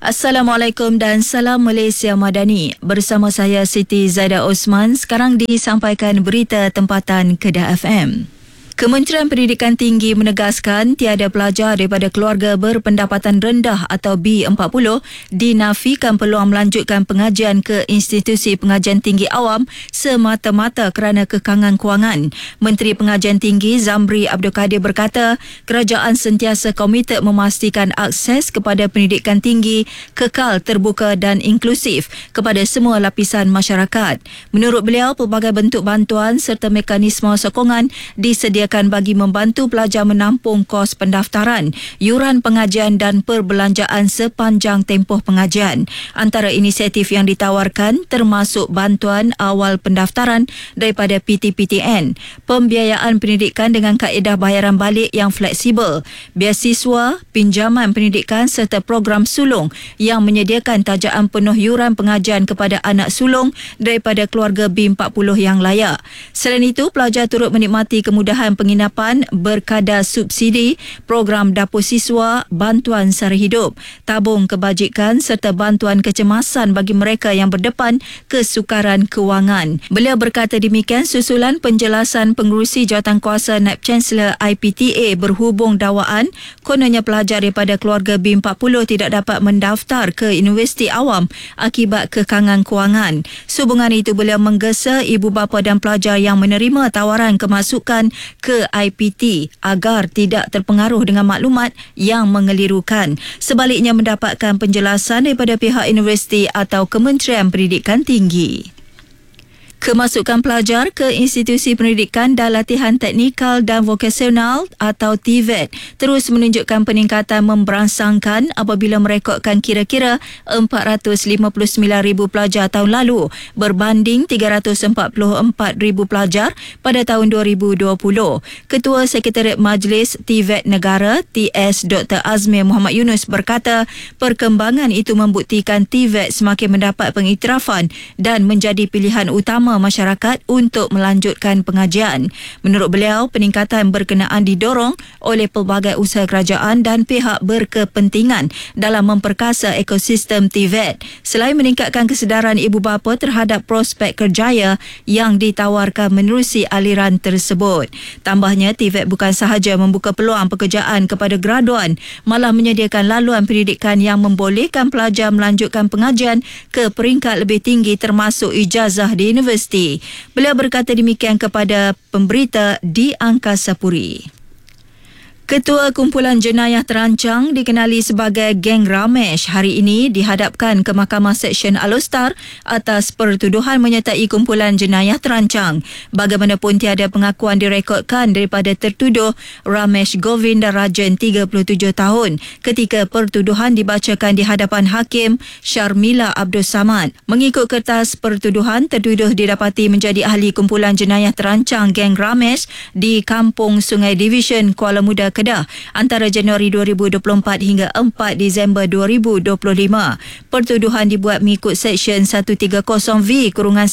Assalamualaikum dan salam Malaysia Madani. Bersama saya Siti Zaida Osman. Sekarang disampaikan berita tempatan Kedah FM. Kementerian Pendidikan Tinggi menegaskan tiada pelajar daripada keluarga berpendapatan rendah atau B40 dinafikan peluang melanjutkan pengajian ke institusi pengajian tinggi awam semata-mata kerana kekangan kewangan. Menteri Pengajian Tinggi Zamri Abdul Kadir berkata, kerajaan sentiasa komited memastikan akses kepada pendidikan tinggi kekal terbuka dan inklusif kepada semua lapisan masyarakat. Menurut beliau, pelbagai bentuk bantuan serta mekanisme sokongan disediakan bagi membantu pelajar menampung kos pendaftaran, yuran pengajian dan perbelanjaan sepanjang tempoh pengajian. Antara inisiatif yang ditawarkan termasuk bantuan awal pendaftaran daripada PTPTN, pembiayaan pendidikan dengan kaedah bayaran balik yang fleksibel, beasiswa, pinjaman pendidikan serta program sulung yang menyediakan tajaan penuh yuran pengajian kepada anak sulung daripada keluarga B40 yang layak. Selain itu, pelajar turut menikmati kemudahan penginapan berkadar subsidi, program dapur siswa, bantuan sara hidup, tabung kebajikan serta bantuan kecemasan bagi mereka yang berdepan kesukaran kewangan. Beliau berkata demikian susulan penjelasan pengerusi jawatankuasa Naib Chancellor IPTA berhubung dakwaan kononnya pelajar daripada keluarga B40 tidak dapat mendaftar ke universiti awam akibat kekangan kewangan. Sehubungan itu, beliau menggesa ibu bapa dan pelajar yang menerima tawaran kemasukan ke IPT agar tidak terpengaruh dengan maklumat yang mengelirukan. Sebaliknya, mendapatkan penjelasan daripada pihak universiti atau Kementerian Pendidikan Tinggi. Kemasukan pelajar ke institusi pendidikan dan latihan teknikal dan vokasional atau TVET terus menunjukkan peningkatan memberangsangkan apabila merekodkan kira-kira 459,000 pelajar tahun lalu berbanding 344,000 pelajar pada tahun 2020. Ketua Sekretariat Majlis TVET Negara TS Dr. Azmir Muhammad Yunus berkata, perkembangan itu membuktikan TVET semakin mendapat pengiktirafan dan menjadi pilihan utama masyarakat untuk melanjutkan pengajian. Menurut beliau, peningkatan berkenaan didorong oleh pelbagai usaha kerajaan dan pihak berkepentingan dalam memperkasa ekosistem TVET. Selain meningkatkan kesedaran ibu bapa terhadap prospek kerjaya yang ditawarkan menerusi aliran tersebut. Tambahnya, TVET bukan sahaja membuka peluang pekerjaan kepada graduan, malah menyediakan laluan pendidikan yang membolehkan pelajar melanjutkan pengajian ke peringkat lebih tinggi termasuk ijazah di universiti. Beliau berkata demikian kepada pemberita di Angkasa Puri. Ketua Kumpulan Jenayah Terancang dikenali sebagai Geng Ramesh hari ini dihadapkan ke Mahkamah Seksyen Alor atas pertuduhan menyertai kumpulan jenayah terancang. Bagaimanapun tiada pengakuan direkodkan daripada tertuduh Ramesh Govinda Rajan 37 tahun ketika pertuduhan dibacakan di hadapan Hakim Syarmila Abdul Samad. Mengikut kertas pertuduhan, tertuduh didapati menjadi ahli kumpulan jenayah terancang Geng Ramesh di Kampung Sungai Division Kuala Muda Kedah antara Januari 2024 hingga 4 Disember 2025. Pertuduhan dibuat mengikut Seksyen 130V-1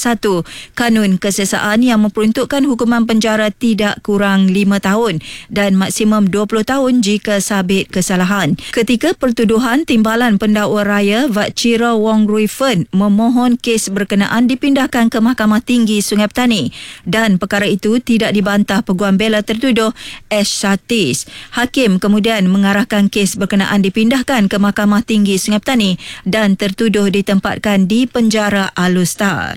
Kanun Kesesaan yang memperuntukkan hukuman penjara tidak kurang 5 tahun dan maksimum 20 tahun jika sabit kesalahan. Ketika pertuduhan, Timbalan Pendakwa Raya Vakchira Wong Rui Fen memohon kes berkenaan dipindahkan ke Mahkamah Tinggi Sungai Petani dan perkara itu tidak dibantah peguam bela tertuduh Ash Satis. Hakim kemudian mengarahkan kes berkenaan dipindahkan ke Mahkamah Tinggi Sungai Petani dan tertuduh ditempatkan di penjara Alor.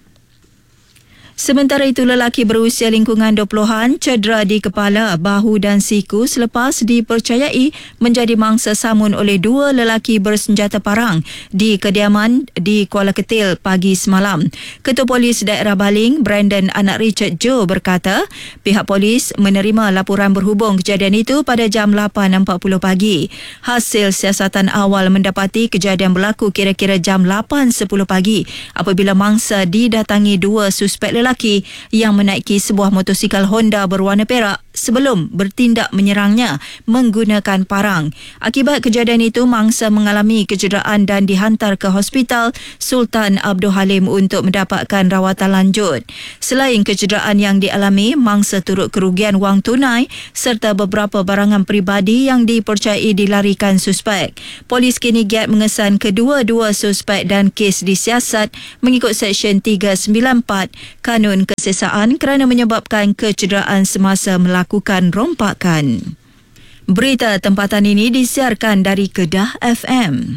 Sementara itu, lelaki berusia lingkungan 20-an cedera di kepala, bahu dan siku selepas dipercayai menjadi mangsa samun oleh dua lelaki bersenjata parang di kediaman di Kuala Ketil pagi semalam. Ketua Polis Daerah Baling, Brandon Anak Richard Joe berkata, pihak polis menerima laporan berhubung kejadian itu pada jam 8.40 pagi. Hasil siasatan awal mendapati kejadian berlaku kira-kira jam 8.10 pagi apabila mangsa didatangi dua suspek lelaki lelaki yang menaiki sebuah motosikal Honda berwarna perak sebelum bertindak menyerangnya menggunakan parang. Akibat kejadian itu, mangsa mengalami kecederaan dan dihantar ke Hospital Sultan Abdul Halim untuk mendapatkan rawatan lanjut. Selain kecederaan yang dialami, mangsa turut kerugian wang tunai serta beberapa barangan peribadi yang dipercayai dilarikan suspek. Polis kini giat mengesan kedua-dua suspek dan kes disiasat mengikut Seksyen 394 Kanun Kesesaan kerana menyebabkan kecederaan semasa melakukan rompakan. Berita tempatan ini disiarkan dari Kedah FM.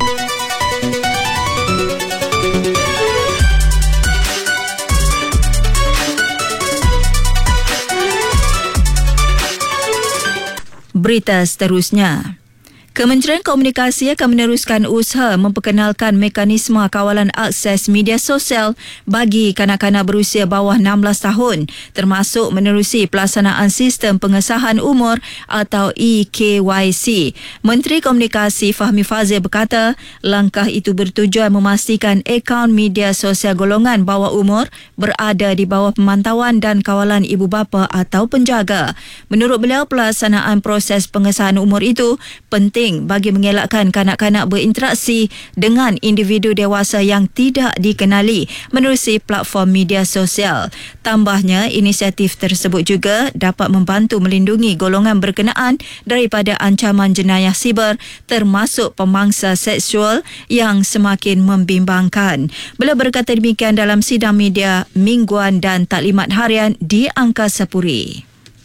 Berita seterusnya. Kementerian Komunikasi akan meneruskan usaha memperkenalkan mekanisme kawalan akses media sosial bagi kanak-kanak berusia bawah 16 tahun termasuk menerusi pelaksanaan sistem pengesahan umur atau eKYC. Menteri Komunikasi Fahmi Fadzil berkata langkah itu bertujuan memastikan akaun media sosial golongan bawah umur berada di bawah pemantauan dan kawalan ibu bapa atau penjaga. Menurut beliau, pelaksanaan proses pengesahan umur itu penting bagi mengelakkan kanak-kanak berinteraksi dengan individu dewasa yang tidak dikenali menerusi platform media sosial. Tambahnya, inisiatif tersebut juga dapat membantu melindungi golongan berkenaan daripada ancaman jenayah siber termasuk pemangsa seksual yang semakin membimbangkan. Beliau berkata demikian dalam sidang media mingguan dan taklimat harian di Angkasa Puri.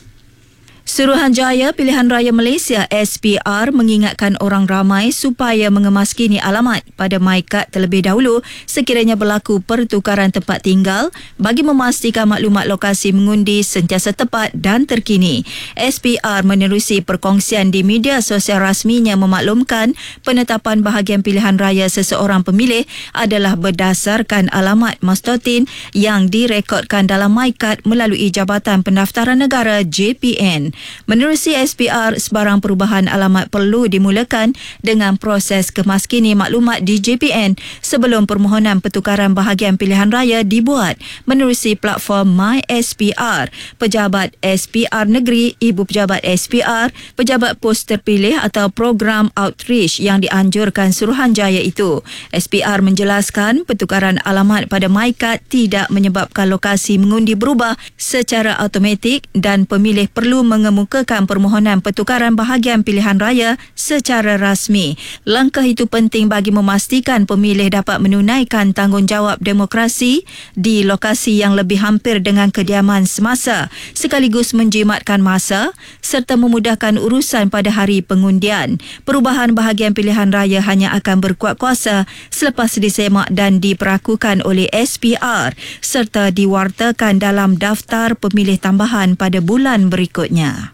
Suruhanjaya Pilihan Raya Malaysia SPR mengingatkan orang ramai supaya mengemaskini alamat pada MyKad terlebih dahulu sekiranya berlaku pertukaran tempat tinggal bagi memastikan maklumat lokasi mengundi sentiasa tepat dan terkini. SPR menerusi perkongsian di media sosial rasminya memaklumkan penetapan bahagian pilihan raya seseorang pemilih adalah berdasarkan alamat Mastotin yang direkodkan dalam MyKad melalui Jabatan Pendaftaran Negara JPN. Menerusi SPR, sebarang perubahan alamat perlu dimulakan dengan proses kemaskini maklumat di JPN sebelum permohonan pertukaran bahagian pilihan raya dibuat. Menerusi platform MySPR, pejabat SPR negeri, ibu pejabat SPR, pejabat pos terpilih atau program outreach yang dianjurkan Suruhanjaya itu. SPR menjelaskan pertukaran alamat pada MyKad tidak menyebabkan lokasi mengundi berubah secara automatik dan pemilih perlu mengemukakan permohonan pertukaran bahagian pilihan raya secara rasmi. Langkah itu penting bagi memastikan pemilih dapat menunaikan tanggungjawab demokrasi di lokasi yang lebih hampir dengan kediaman semasa, sekaligus menjimatkan masa serta memudahkan urusan pada hari pengundian. Perubahan bahagian pilihan raya hanya akan berkuat kuasa selepas disemak dan diperakukan oleh SPR serta diwartakan dalam daftar pemilih tambahan pada bulan berikutnya.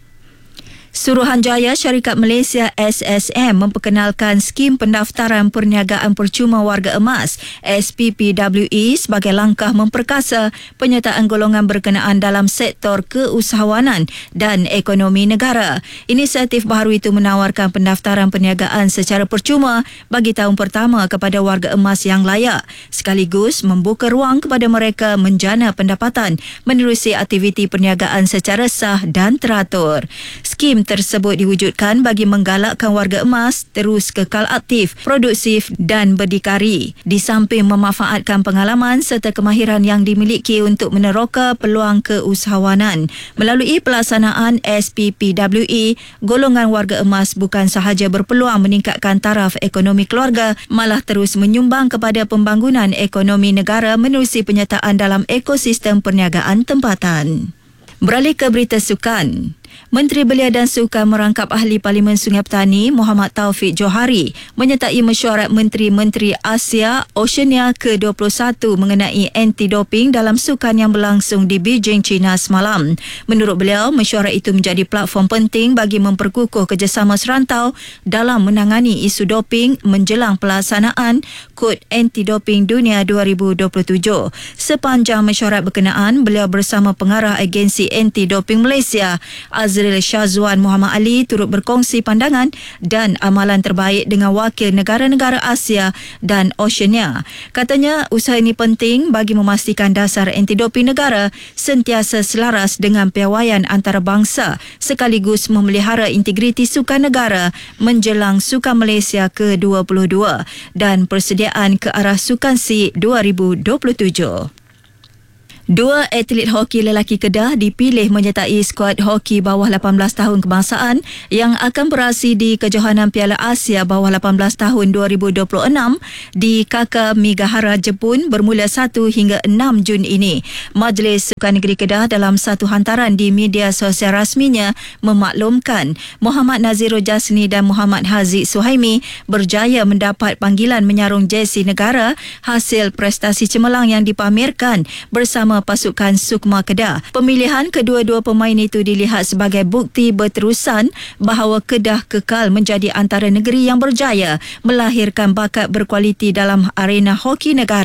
Suruhanjaya Syarikat Malaysia SSM memperkenalkan skim pendaftaran perniagaan percuma warga emas SPPWE sebagai langkah memperkasa penyertaan golongan berkenaan dalam sektor keusahawanan dan ekonomi negara. Inisiatif baru itu menawarkan pendaftaran perniagaan secara percuma bagi tahun pertama kepada warga emas yang layak, sekaligus membuka ruang kepada mereka menjana pendapatan menerusi aktiviti perniagaan secara sah dan teratur. Skim tersebut diwujudkan bagi menggalakkan warga emas terus kekal aktif, produktif dan berdikari, di samping memanfaatkan pengalaman serta kemahiran yang dimiliki untuk meneroka peluang keusahawanan. Melalui pelaksanaan SPPWE, golongan warga emas bukan sahaja berpeluang meningkatkan taraf ekonomi keluarga, malah terus menyumbang kepada pembangunan ekonomi negara menerusi penyertaan dalam ekosistem perniagaan tempatan. Beralih ke berita sukan. Menteri Belia dan Sukan merangkap Ahli Parlimen Sungai Petani Muhammad Taufik Johari menyertai mesyuarat Menteri-Menteri Asia Oceania ke-21 mengenai anti-doping dalam sukan yang berlangsung di Beijing, China semalam. Menurut beliau, mesyuarat itu menjadi platform penting bagi memperkukuh kerjasama serantau dalam menangani isu doping menjelang pelaksanaan Kod Anti-Doping Dunia 2027. Sepanjang mesyuarat berkenaan, beliau bersama pengarah Agensi Anti-Doping Malaysia Azril Syazwan Muhammad Ali turut berkongsi pandangan dan amalan terbaik dengan wakil negara-negara Asia dan Oceania. Katanya usaha ini penting bagi memastikan dasar anti-doping negara sentiasa selaras dengan piawaian antarabangsa sekaligus memelihara integriti sukan negara menjelang Sukan Malaysia ke-22 dan persediaan ke arah Sukan SEA 2027. Dua atlet hoki lelaki Kedah dipilih menyertai skuad hoki bawah 18 tahun kebangsaan yang akan beraksi di kejohanan Piala Asia bawah 18 tahun 2026 di Kakamegahara, Jepun bermula 1 hingga 6 Jun ini. Majlis Sukan Negeri Kedah dalam satu hantaran di media sosial rasminya memaklumkan Muhammad Nazirul Jasni dan Muhammad Haziq Suhaimi berjaya mendapat panggilan menyarung jersey negara hasil prestasi cemerlang yang dipamerkan bersama pasukan Sukma Kedah. Pemilihan kedua-dua pemain itu dilihat sebagai bukti berterusan bahawa Kedah kekal menjadi antara negeri yang berjaya melahirkan bakat berkualiti dalam arena hoki negara.